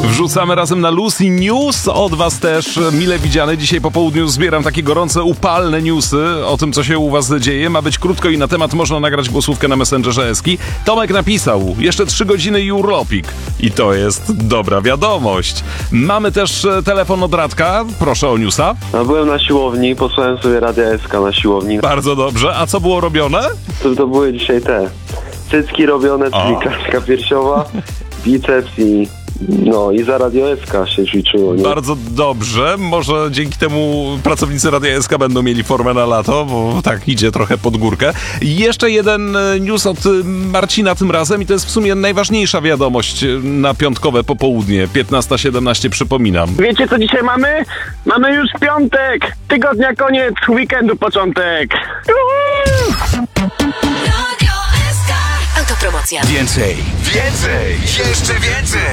Wrzucamy razem na Lucy News, od was też mile widziane. Dzisiaj po południu zbieram takie gorące, upalne newsy o tym, co się u was dzieje. Ma być krótko i na temat można nagrać głosówkę na Messengerze Eski. Tomek napisał, jeszcze 3 godziny i urlopik. I to jest dobra wiadomość. Mamy też telefon od Radka. Proszę o newsa. No, byłem na siłowni, posłałem sobie Radia SK na siłowni. Bardzo dobrze. A co było robione? To były dzisiaj te cycki robione, czyli klatka piersiowa, biceps i za Radio SK się ćwiczyło. Nie? Bardzo dobrze. Może dzięki temu pracownicy Radia SK będą mieli formę na lato, bo tak idzie trochę pod górkę. I jeszcze jeden news od Marcina tym razem i to jest w sumie najważniejsza wiadomość na piątkowe popołudnie. 15:17 przypominam. Wiecie co dzisiaj mamy? Mamy już piątek! Tygodnia koniec, weekendu początek! Autopromocja. Więcej, jeszcze więcej!